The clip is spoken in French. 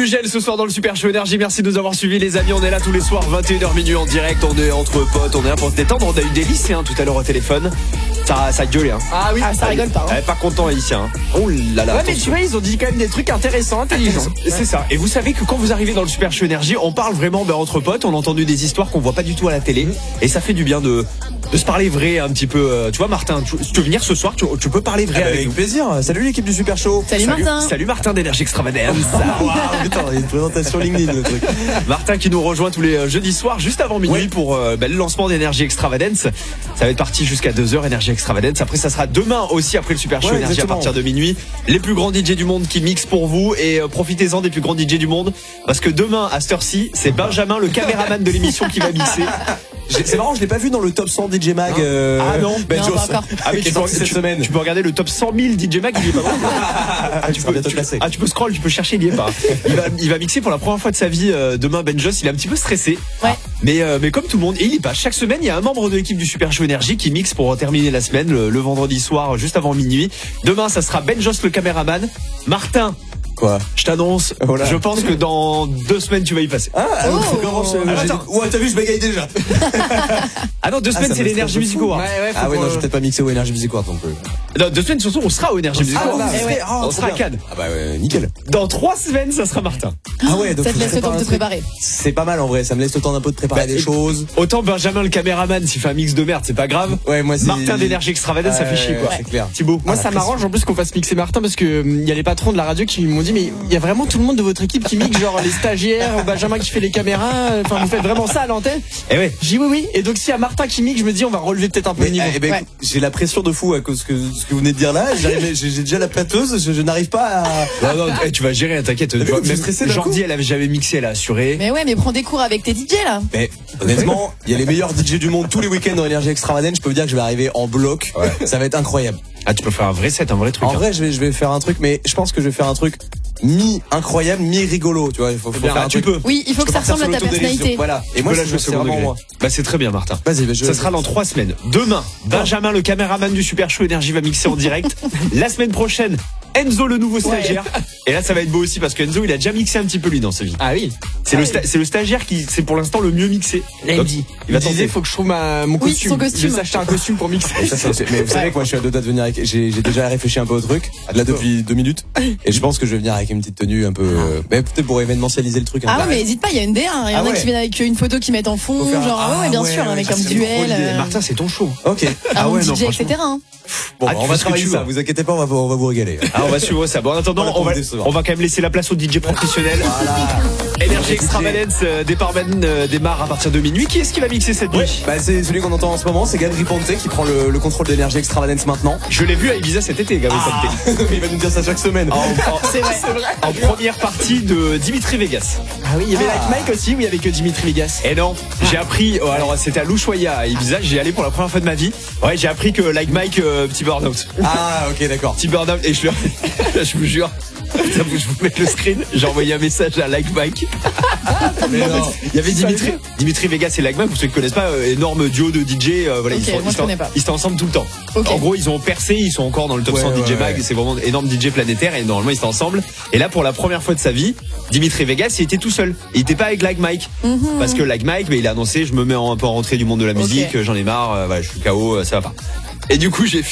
Mugel ce soir dans le Super Show Énergie. Merci de nous avoir suivis les amis. On est là tous les soirs 21h minuit en direct. On est entre potes, on est là pour se détendre. On a eu des lycéens tout à l'heure au téléphone. Ça gueule hein. Ah oui, ça rigole pas. Pas content les lycéens. Oh là là. Ouais mais tu vois ils ont dit quand même des trucs intéressants, intelligents. C'est ça. Et vous savez que quand vous arrivez dans le Super Show Énergie, on parle vraiment entre potes. On a entendu des histoires qu'on voit pas du tout à la télé. Et ça fait du bien de se parler vrai un petit peu. Tu vois Martin, tu veux venir ce soir, tu peux parler vrai avec nous. Plaisir. Salut l'équipe du Super Show. Salut Martin. Salut Martin d'Énergie Extravagance. Wow, putain, il y a une présentation LinkedIn le truc. Martin qui nous rejoint tous les jeudis soirs juste avant minuit pour le lancement d'Énergie Extravagance. Ça va être parti jusqu'à 2h Énergie Extravagance. Après ça sera demain aussi après le Super Show Énergie à partir de minuit. Les plus grands DJ du monde qui mixent pour vous et profitez-en des plus grands DJ du monde parce que demain à cette heure-ci, c'est Benjamin le caméraman de l'émission qui va mixer. C'est marrant, je l'ai pas vu dans le top 100 DJ Mag. Ah non, Ben non, Joss. pas encore. Ah mais cette semaine. tu peux regarder le top 100 000 DJ Mag, il est pas mal. Tu peux scroll, tu peux chercher, il y est pas. Il va mixer pour la première fois de sa vie demain. Ben Joss, il est un petit peu stressé. Ouais. Mais comme tout le monde, et il y passe. Chaque semaine, il y a un membre de l'équipe du Super Show Énergie qui mixe pour terminer la semaine le vendredi soir juste avant minuit. Demain, ça sera Ben Joss le caméraman. Martin. Quoi? Je t'annonce, Voilà. je pense que dans 2 semaines tu vas y passer. Ouais, t'as vu, je bégaye déjà. Ah non, 2 semaines c'est l'Énergie Music Award. Ah ouais, non, je vais peut-être pas mixer au Energy Music Award non plus. Non, 2 semaines surtout on sera au Énergie Music Award. On sera à trop bien. Cannes. Ah bah ouais, nickel. Dans 3 semaines ça sera Martin. Ah ouais, donc Ça te laisse le temps de te préparer. C'est pas mal en vrai, ça me laisse le temps d'un peu de préparer des choses. Autant Benjamin le caméraman s'il fait un mix de merde c'est pas grave. Ouais, moi c'est Martin d'Énergie Extravagance ça fait chier quoi. C'est clair. Thibaut. Moi ça m'arrange en plus qu'on fasse mixer Martin parce que il y a les patrons de la radio qui m'ont dit mais il y a vraiment tout le monde de votre équipe qui mixe, genre les stagiaires, Benjamin qui fait les caméras, enfin vous faites vraiment ça à l'antenne. Eh ouais. J'ai dit oui et donc s'il y a Martin qui mixe, je me dis on va relever peut-être un peu le niveau. Eh ben, Ouais. écoute, j'ai la pression de fou à cause de ce que vous venez de dire là. J'ai déjà la pâteuse, je n'arrive pas à. Non, tu vas gérer, t'inquiète. T'as vu comme je suis stressé d'un Jordi coup elle avait jamais mixé, elle a assuré. Mais ouais, mais prends des cours avec tes DJ là. Mais honnêtement, il y a les meilleurs DJ du monde tous les week-ends dans Énergie Extravagance. Je peux vous dire que je vais arriver en bloc. Ça va être incroyable. Ah tu peux faire un vrai set, un vrai truc. En vrai, je vais faire un truc, mais je pense que je vais faire un truc mi-incroyable, mi-rigolo. Tu vois, il faut faire un tu truc. peux. Oui, il faut que ça ressemble à ta personnalité. Voilà. Et Moi moi, là je c'est second vraiment degré. moi. Bah c'est très bien Martin. Vas-y, Ça sera dans 3 semaines. Demain, Benjamin le caméraman du Super Show Énergie va mixer en direct. La semaine prochaine, Enzo le nouveau stagiaire. Et là ça va être beau aussi parce que Enzo il a déjà mixé un petit peu lui dans sa vie. Ah oui. C'est le stagiaire qui c'est pour l'instant le mieux mixé. Là, il Donc, me dit, il va disait, tenter. faut que je trouve mon Oui, costume. son costume. Je vais s'acheter un costume pour mixer. Et ça, mais vous savez que moi je suis à 2 doigts de venir avec. J'ai déjà réfléchi un peu au truc là depuis 2 minutes et je pense que je vais venir avec une petite tenue un peu. Mais peut-être pour événementialiser le truc. Ah ouais, mais hésite pas, il y a une DA. Il y en a qui viennent avec une photo qui mettent en fond, Faut faire un- genre ouais, bien sûr, avec un c'est duel, Martin c'est ton show. Ok. un ouais, non, DJ, franchement. etc. hein. Bon, Ah, bah, tu on va fais ce que travailler tu ça. veux. Vous inquiétez pas, on va vous régaler. Ah on va suivre ça. Bon en attendant Voilà, on va décevant. quand même laisser la place aux DJ professionnels. Énergie Extravagance démarre à partir de minuit. Qui est-ce qui va mixer cette nuit? Bah c'est celui qu'on entend en ce moment, c'est Gabri Ponte qui prend le contrôle d'Énergie Extravagance maintenant. Je l'ai vu à Ibiza cet été, Gabriel Ponte. Il va nous dire ça chaque semaine. C'est vrai. En première partie de Dimitri Vegas. Ah oui, il y avait Like Mike aussi, où il y avait que Dimitri Vegas. Et non, j'ai appris, alors c'était à L'Ushuaïa à Ibiza, j'y allé pour la première fois de ma vie. Ouais, j'ai appris que Like Mike, petit burn-out. Ah ok d'accord. Petit burn-out, et je vous jure, je vous mets le screen, j'ai envoyé un message à Like Mike. Mais non. Il y avait Dimitri Vegas et Like Mike, pour ceux qui connaissent pas, énorme duo de DJ, voilà, Ok, moi, je connais pas. ils étaient ensemble tout le temps. Ok. En gros, ils ont percé, ils sont encore dans le top 100 DJ Mag, c'est vraiment énorme DJ planétaire et normalement ils étaient ensemble. Et là, pour la première fois de sa vie, Dimitri Vegas, il était tout seul. Il était pas avec Like Mike. Parce que Like Mike, mais il a annoncé, je me mets un peu en rentrée du monde de la musique, j'en ai marre, voilà, je suis KO, ça va pas. Et du coup, j'ai